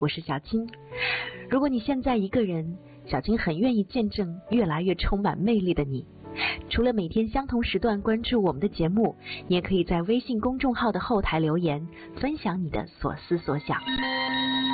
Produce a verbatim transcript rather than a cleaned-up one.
我是小青。如果你现在一个人，小青很愿意见证越来越充满魅力的你。除了每天相同时段关注我们的节目，你也可以在微信公众号的后台留言，分享你的所思所想。